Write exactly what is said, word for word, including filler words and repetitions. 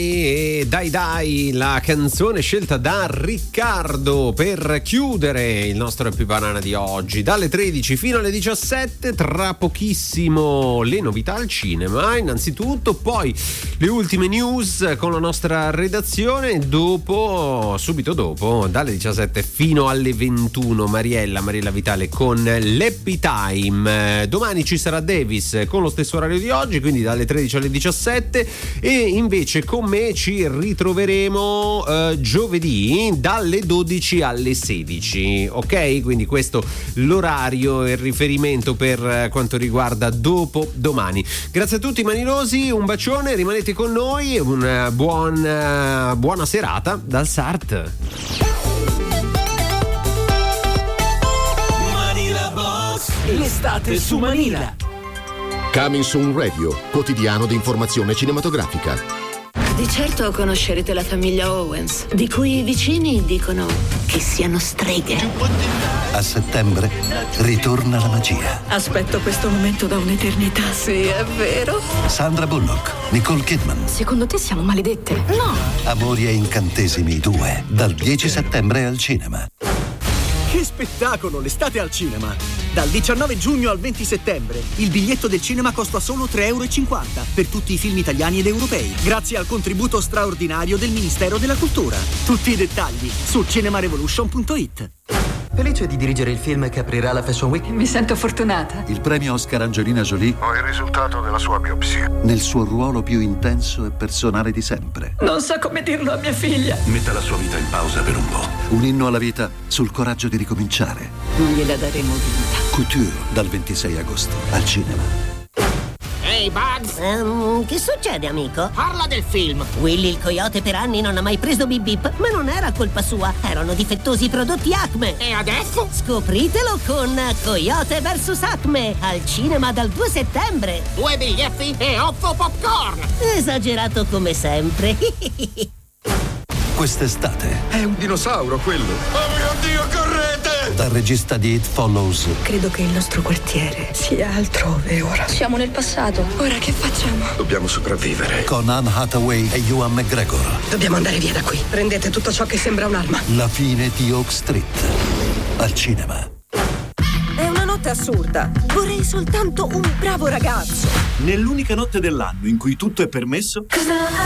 E dai dai, la canzone scelta da Riccardo per chiudere il nostro Happy Banana di oggi, dalle tredici fino alle diciassette. Tra pochissimo le novità al cinema innanzitutto, poi le ultime news con la nostra redazione, dopo, subito dopo, dalle diciassette fino alle ventuno, Mariella Mariella Vitale con l'Happy Time. Domani ci sarà Davis con lo stesso orario di oggi, quindi dalle tredici alle diciassette, e invece con me ci ritroveremo uh, giovedì dalle dodici alle sedici, ok? Quindi questo l'orario e il riferimento per quanto riguarda dopo domani. Grazie a tutti manilosi, un bacione, rimanete con noi, una buona, buona serata dal Sart. Manila Boss, l'estate su Manila. Coming Soon Radio, quotidiano di informazione cinematografica. Di certo conoscerete la famiglia Owens, di cui i vicini dicono che siano streghe. A settembre ritorna la magia. Aspetto questo momento da un'eternità. Sì, è vero. Sandra Bullock, Nicole Kidman. Secondo te siamo maledette? No. Amori e incantesimi due, dal dieci settembre al cinema. Che spettacolo, l'estate al cinema! Dal diciannove giugno al venti settembre il biglietto del cinema costa solo tre euro e cinquanta per tutti i film italiani ed europei, grazie al contributo straordinario del Ministero della Cultura. Tutti i dettagli su cinemarevolution punto it. Felice di dirigere il film che aprirà la Fashion Week. Mi sento fortunata. Il premio Oscar Angelina Jolie. Ho il risultato della sua biopsia. Nel suo ruolo più intenso e personale di sempre. Non so come dirlo a mia figlia. Metta la sua vita in pausa per un po'. Un inno alla vita sul coraggio di ricominciare. Non gliela daremo vinta. Couture, dal ventisei agosto al cinema. Ehi, hey Bugs! Um, che succede, amico? Parla del film! Willy il coyote per anni non ha mai preso Bip Bip, ma non era colpa sua, erano difettosi i prodotti Acme. E adesso? Scopritelo con Coyote versus Acme, al cinema dal due settembre. Due biglietti e otto popcorn! Esagerato come sempre. Quest'estate. È un dinosauro quello! Oh mio Dio, correte! Dal regista di It Follows. Credo che il nostro quartiere sia altrove ora. Siamo nel passato. Ora che facciamo? Dobbiamo sopravvivere. Con Anne Hathaway e Ewan McGregor. Dobbiamo andare via da qui. Prendete tutto ciò che sembra un'arma. La fine di Oak Street. Al cinema. È una notte assurda. Vorrei soltanto un bravo ragazzo. Nell'unica notte dell'anno in cui tutto è permesso. Cosa